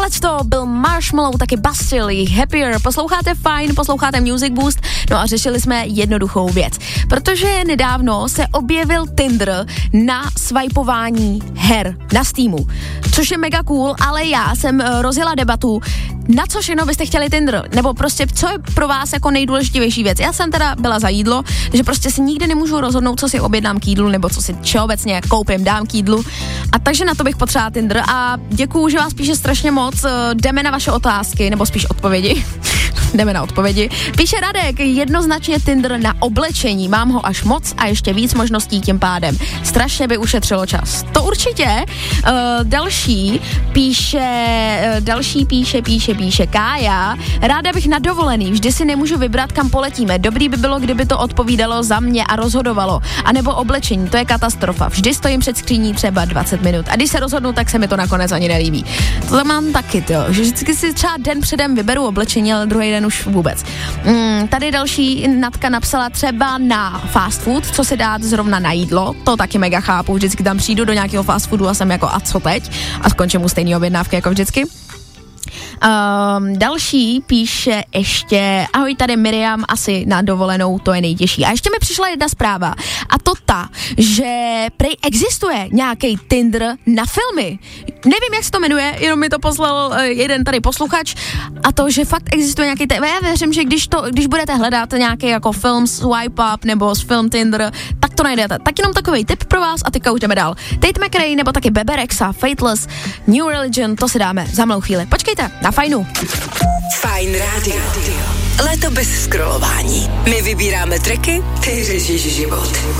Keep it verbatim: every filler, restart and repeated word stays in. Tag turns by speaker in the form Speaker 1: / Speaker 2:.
Speaker 1: To byl Marshmallow, taky Bastille, Happier. Posloucháte Fine, posloucháte Music Boost. No a řešili jsme jednoduchou věc. Protože nedávno se objevil Tinder na swipování her na Steamu. Což je mega cool, ale já jsem rozjela debatu, na co všechno byste chtěli Tinder, nebo prostě co je pro vás jako nejdůležitější věc. Já jsem teda byla za jídlo, že prostě si nikdy nemůžu rozhodnout, co si objednám k jídlu, nebo co si všeobecně koupím, dám k jídlu. A takže na to bych potřebovala Tinder a děkuju, že vás píše strašně moc. Jdeme na vaše otázky, nebo spíš odpovědi. Jdeme na odpovědi. Píše Radek, jednoznačně Tinder na oblečení. Mám ho až moc a ještě víc možností tím pádem. Strašně by ušetřilo čas. To určitě. Uh, další píše, uh, další píše, píše, píše Kája. Ráda bych na dovolený, vždy si nemůžu vybrat, kam poletíme. Dobrý by bylo, kdyby to odpovídalo za mě a rozhodovalo. A nebo oblečení, to je katastrofa. Vždy stojím před skříní třeba dvacet minut. A když se rozhodnu, tak se mi to nakonec ani nelíbí. To tam mám taky, jo. Že vždycky si třeba den předem vyberu oblečení, ale druhý den už vůbec. Mm, tady další Natka napsala třeba na fast food, co si dát zrovna na jídlo, to taky mega chápu, vždycky tam přijdu do nějakého fast foodu a jsem jako a co teď? A skončím u stejné objednávky jako vždycky. Um, další píše ještě, ahoj, tady Miriam, asi na dovolenou, to je nejtěžší. A ještě mi přišla jedna zpráva, a to ta, že prej existuje nějaký Tinder na filmy. Nevím, jak se to jmenuje, jenom mi to poslal uh, jeden tady posluchač, a to, že fakt existuje nějaký, t- já věřím, že když, to, když budete hledat nějaký jako film Swipe Up nebo film Tinder, tak to najdete. Tak jenom takový tip pro vás a teďka už jdeme dál. Tate McRae nebo taky Bebe Rexha, Fateless, New Religion, to si dáme za malou chvíli. Počkejte, na Fajnu.
Speaker 2: Fajn rádio. Léto bez scrollování. My vybíráme tracky, ty řešíš život.